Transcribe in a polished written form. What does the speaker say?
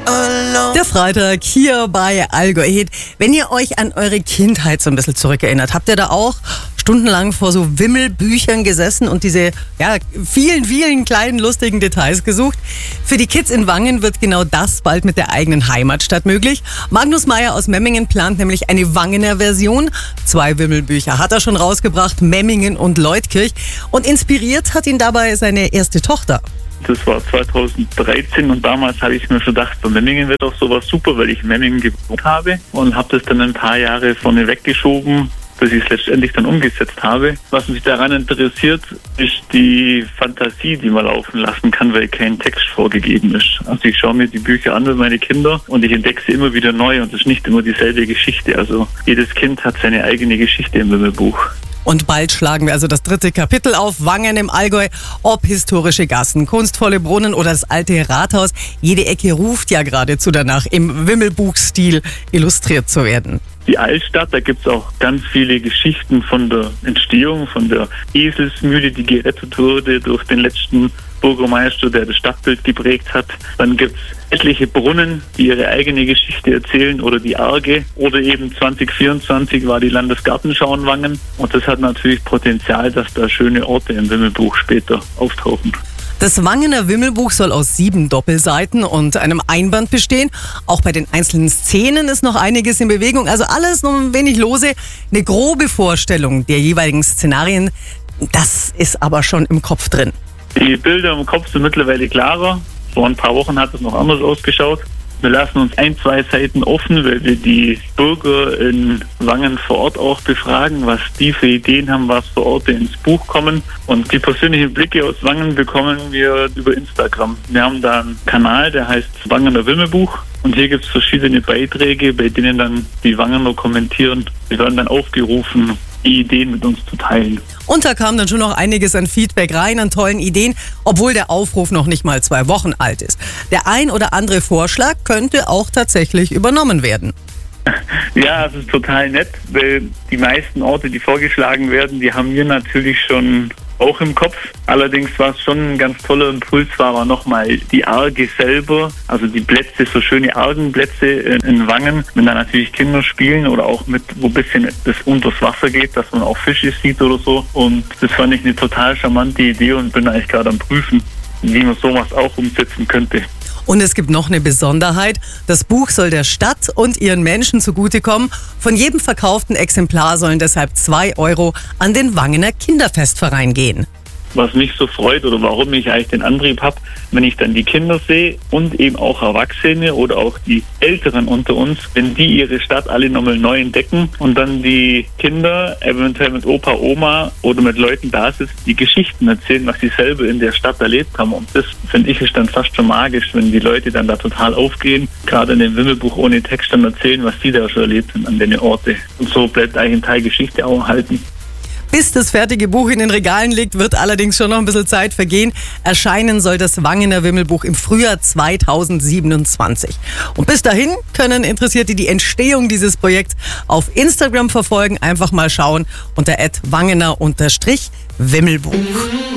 Der Freitag hier bei Allgäu. Wenn ihr euch an eure Kindheit so ein bisschen zurückerinnert, habt ihr da auch stundenlang vor so Wimmelbüchern gesessen und diese vielen kleinen lustigen Details gesucht? Für die Kids in Wangen wird genau das bald mit der eigenen Heimatstadt möglich. Magnus Meyer aus Memmingen plant nämlich eine Wangener Version. 2 Wimmelbücher hat er schon rausgebracht, Memmingen und Leutkirch. Und inspiriert hat ihn dabei seine erste Tochter. Das war 2013 und damals habe ich mir schon gedacht, so Memmingen wird doch sowas super, weil ich in Memmingen gewohnt habe und habe das dann ein paar Jahre vorne weggeschoben, bis ich es letztendlich dann umgesetzt habe. Was mich daran interessiert, ist die Fantasie, die man laufen lassen kann, weil kein Text vorgegeben ist. Also ich schaue mir die Bücher an mit meinen Kindern und ich entdecke sie immer wieder neu und es ist nicht immer dieselbe Geschichte. Also jedes Kind hat seine eigene Geschichte im Wimmelbuch. Und bald schlagen wir also das 3. Kapitel auf. Wangen im Allgäu. Ob historische Gassen, kunstvolle Brunnen oder das alte Rathaus. Jede Ecke ruft ja geradezu danach, im Wimmelbuchstil illustriert zu werden. Die Altstadt, da gibt es auch ganz viele Geschichten von der Entstehung, von der Eselsmühle, die gerettet wurde durch den letzten Bürgermeister, der das Stadtbild geprägt hat. Dann gibt es etliche Brunnen, die ihre eigene Geschichte erzählen, oder die Arge. Oder eben 2024 war die Landesgartenschau in Wangen. Und das hat natürlich Potenzial, dass da schöne Orte im Wimmelbuch später auftauchen. Das Wangener Wimmelbuch soll aus 7 Doppelseiten und einem Einband bestehen. Auch bei den einzelnen Szenen ist noch einiges in Bewegung. Also alles noch ein wenig lose. Eine grobe Vorstellung der jeweiligen Szenarien, das ist aber schon im Kopf drin. Die Bilder im Kopf sind mittlerweile klarer. Vor ein paar Wochen hat es noch anders ausgeschaut. Wir lassen uns 1-2 Seiten offen, weil wir die Bürger in Wangen vor Ort auch befragen, was die für Ideen haben, was für Orte ins Buch kommen. Und die persönlichen Blicke aus Wangen bekommen wir über Instagram. Wir haben da einen Kanal, der heißt Wangener Wimmelbuch. Und hier gibt es verschiedene Beiträge, bei denen dann die Wangener kommentieren. Wir werden dann aufgerufen, die Ideen mit uns zu teilen. Und da kam dann schon noch einiges an Feedback rein, an tollen Ideen, obwohl der Aufruf noch nicht mal 2 Wochen alt ist. Der ein oder andere Vorschlag könnte auch tatsächlich übernommen werden. Ja, es ist total nett, weil die meisten Orte, die vorgeschlagen werden, die haben wir natürlich schon auch im Kopf. Allerdings war es schon ein ganz toller Impuls, war aber nochmal die Arge selber, also die Plätze, so schöne Argenplätze in Wangen, wenn da natürlich Kinder spielen oder auch mit, wo ein bisschen das unters Wasser geht, dass man auch Fische sieht oder so. Und das fand ich eine total charmante Idee und bin eigentlich gerade am Prüfen, wie man sowas auch umsetzen könnte. Und es gibt noch eine Besonderheit. Das Buch soll der Stadt und ihren Menschen zugutekommen. Von jedem verkauften Exemplar sollen deshalb 2 € an den Wangener Kinderfestverein gehen. Was mich so freut oder warum ich eigentlich den Antrieb habe, wenn ich dann die Kinder sehe und eben auch Erwachsene oder auch die Älteren unter uns, wenn die ihre Stadt alle nochmal neu entdecken und dann die Kinder eventuell mit Opa, Oma oder mit Leuten da sitzen, die Geschichten erzählen, was sie selber in der Stadt erlebt haben. Und das, finde ich, ist dann fast schon magisch, wenn die Leute dann da total aufgehen, gerade in dem Wimmelbuch ohne Text dann erzählen, was sie da schon erlebt haben an den Orte. Und so bleibt eigentlich ein Teil Geschichte auch erhalten. Bis das fertige Buch in den Regalen liegt, wird allerdings schon noch ein bisschen Zeit vergehen. Erscheinen soll das Wangener Wimmelbuch im Frühjahr 2027. Und bis dahin können Interessierte die Entstehung dieses Projekts auf Instagram verfolgen. Einfach mal schauen unter @wangener_Wimmelbuch.